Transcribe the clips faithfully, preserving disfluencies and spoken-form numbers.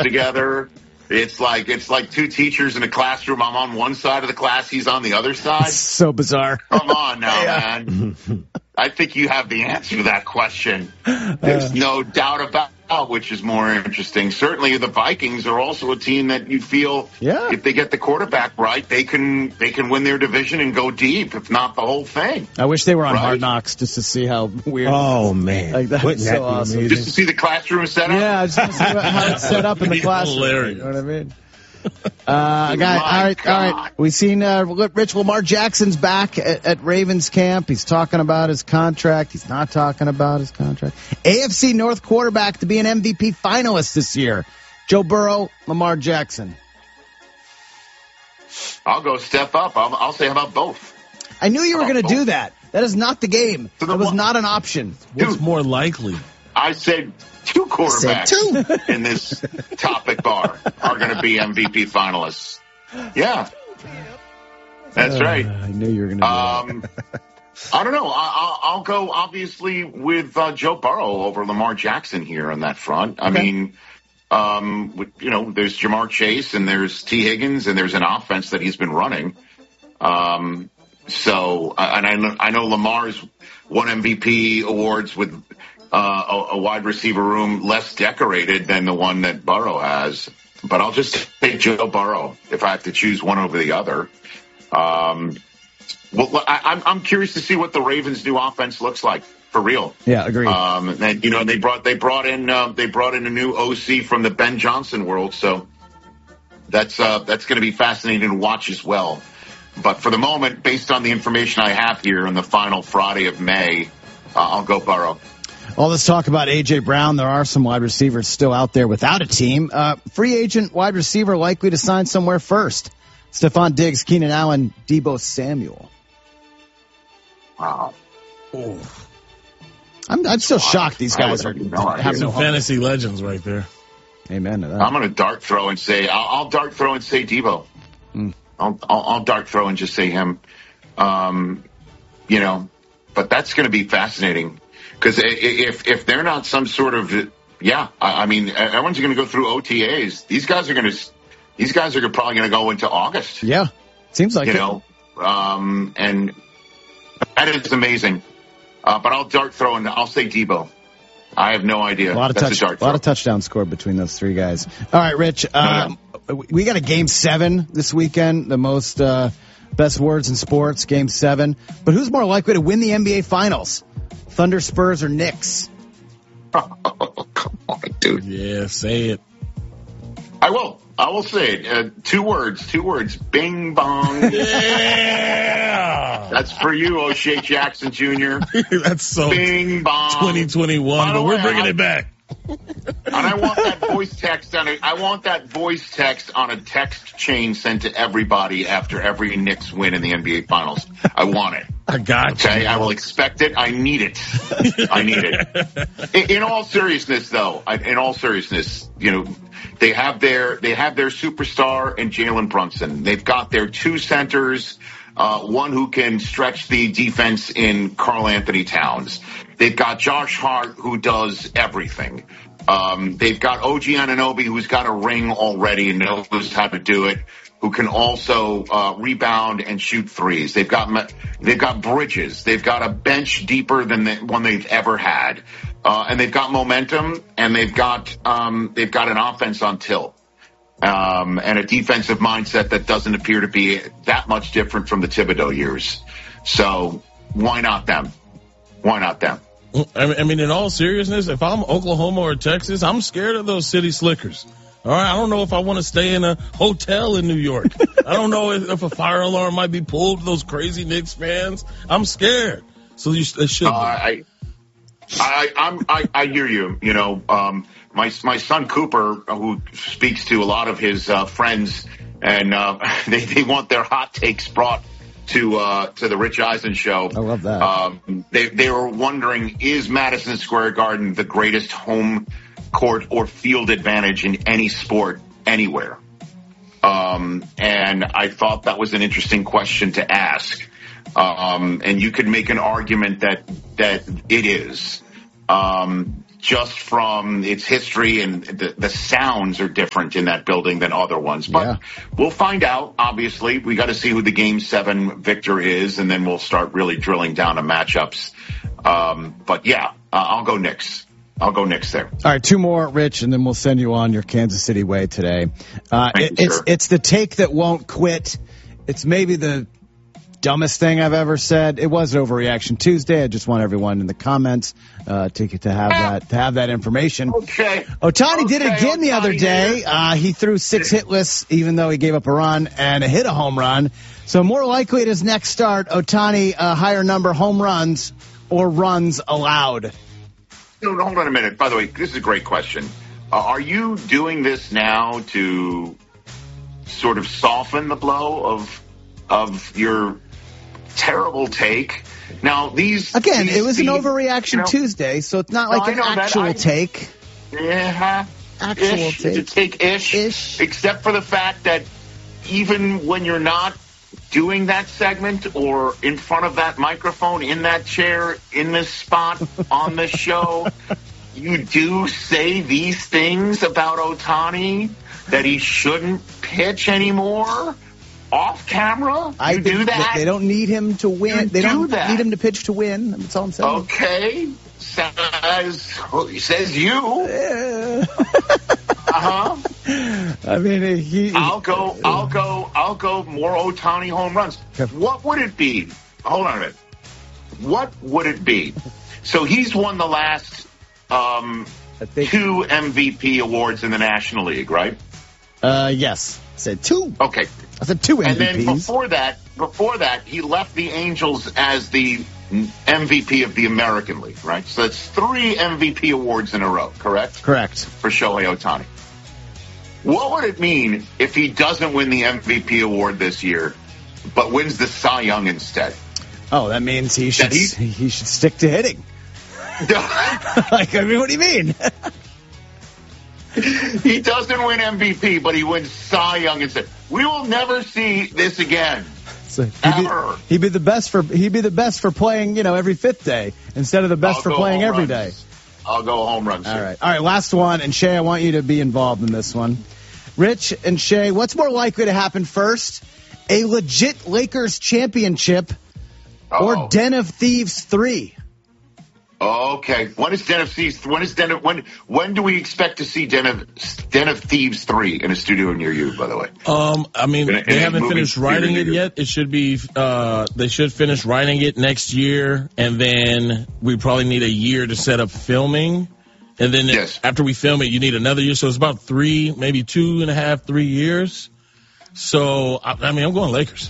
together. It's like it's like two teachers in a classroom. I'm on one side of the class. He's on the other side. It's so bizarre. Come on now, yeah. man. I think you have the answer to that question. There's uh, no doubt about which is more interesting. Certainly, the Vikings are also a team that you feel, yeah. if they get the quarterback right, they can they can win their division and go deep, if not the whole thing. I wish they were on right? Hard Knocks just to see how weird. Oh man, like that's Wouldn't so that awesome. Amazing? Just to see the classroom set up. Yeah, just to see how it's set up in the classroom. Hilarious. You know what I mean? Uh, guy, all right, God. all right. We've seen uh, Rich Lamar Jackson's back at, at Ravens camp. He's talking about his contract. He's not talking about his contract. A F C North quarterback to be an M V P finalist this year. Joe Burrow, Lamar Jackson. I'll go step up. I'll, I'll say how about both. I knew you were going to do that. That is not the game. So the that was one, not an option. What's dude, more likely? I said two quarterbacks said two. in this topic bar are going to be M V P finalists. Yeah. That's uh, right. I knew you were going to do um, that. I don't know. I, I'll, I'll go, obviously, with uh, Joe Burrow over Lamar Jackson here on that front. I okay. mean, um, you know, there's Jamar Chase and there's T. Higgins and there's an offense that he's been running. Um, so, and I know, I know Lamar's won M V P awards with uh, a, a wide receiver room less decorated than the one that Burrow has. But I'll just take Joe Burrow if I have to choose one over the other. Um, well, I, I'm, I'm curious to see what the Ravens' new offense looks like for real. Yeah, agreed. Um, and you know they brought they brought in uh, they brought in a new O C from the Ben Johnson world, so that's uh, that's going to be fascinating to watch as well. But for the moment, based on the information I have here on the final Friday of May, uh, I'll go Burrow. All this talk about A J. Brown, there are some wide receivers still out there without a team. Uh, free agent wide receiver likely to sign somewhere first. Stephon Diggs, Keenan Allen, Deebo Samuel. Wow. Oh. I'm, I'm still shocked these guys are no have Some no fantasy legends right there. Amen to that. I'm going to dart throw and say I'll, I'll dart throw and say Deebo. Mm. I'll, I'll, I'll dart throw and just say him. Um, you know, but that's going to be fascinating because if if they're not some sort of yeah, I, I mean everyone's going to go through O T As. These guys are going to these guys are probably going to go into August. Yeah, seems like you it. know, um, and that is amazing. Uh, but I'll dart throw and I'll say Deebo. I have no idea. A lot of That's touch, a, dart a lot of touchdowns scored between those three guys. All right, Rich. Um, we got a game seven this weekend. The most uh, best words in sports, game seven. But who's more likely to win the N B A Finals? Thunder, Spurs, or Knicks? Oh, come on, dude. Yeah, say it. I will. I will say it. Uh, two words. Two words. Bing bong. Yeah. That's for you, O'Shea Jackson Junior That's so Bing bong. twenty twenty-one, but way, we're bringing I, it back. And I want that voice text on a, I want that voice text on a text chain sent to everybody after every Knicks win in the N B A Finals. I want it. I got Okay, you. I will expect it. I need it. I need it. In, in all seriousness, though, I, in all seriousness, you know, they have their they have their superstar in Jalen Brunson. They've got their two centers, uh, one who can stretch the defense in Karl Anthony Towns. They've got Josh Hart, who does everything. Um, they've got O G Anunoby, who's got a ring already and knows how to do it, who can also uh, rebound and shoot threes. They've got they've got Bridges. They've got a bench deeper than the one they've ever had, uh, and they've got momentum, and they've got um, they've got an offense on tilt, um, and a defensive mindset that doesn't appear to be that much different from the Thibodeau years. So why not them? Why not them? I mean, in all seriousness, if I'm Oklahoma or Texas, I'm scared of those city slickers. All right, I don't know if I want to stay in a hotel in New York. I don't know if, if a fire alarm might be pulled to those crazy Knicks fans. I'm scared. So you it should. Uh, I, I, I'm, I, I hear you. You know, um, my my son Cooper, who speaks to a lot of his uh, friends, and uh, they they want their hot takes brought to uh, to the Rich Eisen show. I love that. Um, they they were wondering, is Madison Square Garden the greatest home court or field advantage in any sport anywhere? Um, and I thought that was an interesting question to ask. Um, and you could make an argument that that it is. Um, just from its history, and the, the sounds are different in that building than other ones. But Yeah. we'll find out, obviously. We got to see who the Game seven victor is, and then we'll start really drilling down to matchups. Um, but, yeah, uh, I'll go Knicks. I'll go Knicks there. All right, two more, Rich, and then we'll send you on your Kansas City way today. Uh, Thank it, you, it's sir. it's the take that won't quit. It's maybe the dumbest thing I've ever said. It was an overreaction Tuesday. I just want everyone in the comments uh, to to have that to have that information. Okay. Otani did it Okay, again the other Ohtani day. here. Uh, he threw six hitless, even though he gave up a run and hit a home run. So more likely at his next start, Otani a higher number home runs or runs allowed. No, hold on a minute. By the way, this is a great question. Uh, are you doing this now to sort of soften the blow of of your terrible take? Now, these Again, these, it was an these, overreaction you know, Tuesday, so it's not No, like I an know that. actual I- take. Yeah, Actual ish. take. It's a take-ish, Ish. except for the fact that even when you're not doing that segment or in front of that microphone, in that chair, in this spot, on this show, you do say these things about Otani, that he shouldn't pitch anymore off camera. You I do think that? They don't need him to win. You They do don't that. need him to pitch to win. That's all I'm saying. Okay. Says, says you. Yeah. Uh-huh. I mean, he. I'll go, I'll go, I'll go more Otani home runs. Okay. What would it be? Hold on a minute. What would it be? So he's won the last um, I think. two M V P awards in the National League, right? Uh, yes. I said two. Okay. I said two And M V Ps. then before that, before that, he left the Angels as the M V P of the American League, right? So that's three M V P awards in a row, correct? Correct. For Shohei Ohtani. What would it mean if he doesn't win the M V P award this year, but wins the Cy Young instead? Oh, that means he should That he- he should stick to hitting. Like, I mean, what do you mean? He doesn't win M V P, but he wins Cy Young instead. We will never see this again. So he'd, Ever. be, he'd be the best for he'd be the best for playing, you know, every fifth day instead of the best I'll for go playing home every runs. day. I'll go home runs. All right. All right, last one. And Shay, I want you to be involved in this one. Rich and Shay, what's more likely to happen first? A legit Lakers championship or Oh. Den of Thieves three? Okay. When is Den of Thieves? When is Den of when? When do we expect to see Den of Den of Thieves three in a studio near you? By the way. Um, I mean, In a- in they a haven't movie finished theater writing it near you. yet. It should be, uh, they should finish writing it next year, and then we probably need a year to set up filming. And then Yes. after we film it, you need another year. So it's about three, maybe two and a half, three years. So, I, I mean, I'm going Lakers.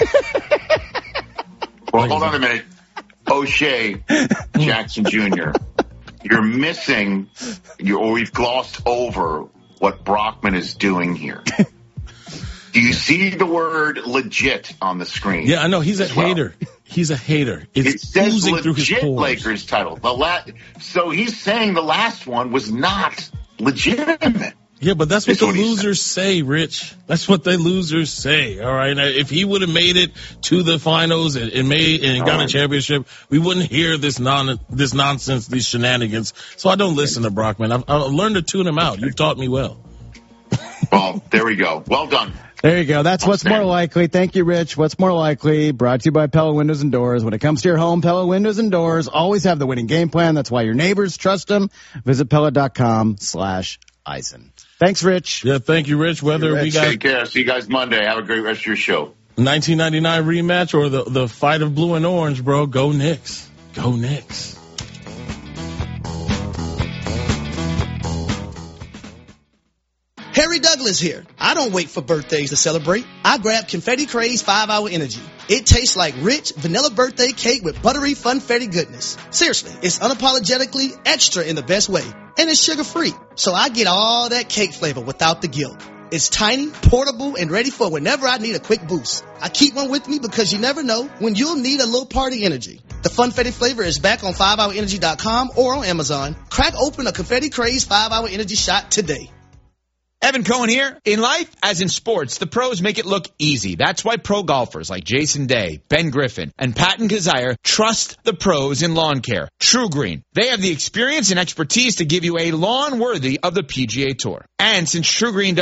Well, hold on a minute. O'Shea Jackson Junior You're missing, you or we've glossed over what Brockman is doing here. Do you see the word legit on the screen? Yeah, I know. He's a as well? hater. He's a hater. It's It says oozing through his legit pores. Lakers title. The la- so he's saying the last one was not legitimate. Yeah, but that's what That's the what he losers say, Rich. That's what the losers say. All right. Now, if he would have made it to the finals and, and made and got a right. championship, we wouldn't hear this non this nonsense, these shenanigans. So I don't listen to Brockman. I've, I've learned to tune him out. You've taught me well. Well, there we go. Well done. There you go. That's what's more Outstanding. likely. Thank you, Rich. What's more likely? Brought to you by Pella Windows and Doors. When it comes to your home, Pella Windows and Doors always have the winning game plan. That's why your neighbors trust them. Visit Pella.com slash Eisen. Thanks, Rich. Yeah, thank you, Rich. Whether we Rich. got Take care. See you guys Monday. Have a great rest of your show. nineteen ninety-nine rematch or the, the fight of blue and orange, bro, go Knicks. Go Knicks. Harry Douglas here. I don't wait for birthdays to celebrate. I grab Confetti Craze five hour Energy. It tastes like rich vanilla birthday cake with buttery funfetti goodness. Seriously, it's unapologetically extra in the best way. And it's sugar-free. So I get all that cake flavor without the guilt. It's tiny, portable, and ready for whenever I need a quick boost. I keep one with me because you never know when you'll need a little party energy. The Funfetti flavor is back on five hour energy dot com or on Amazon. Crack open a Confetti Craze five hour Energy shot today. Evan Cohen here. In life, as in sports, the pros make it look easy. That's why pro golfers like Jason Day, Ben Griffin, and Patton Kazire trust the pros in lawn care. True Green. They have the experience and expertise to give you a lawn worthy of the P G A Tour. And since True Green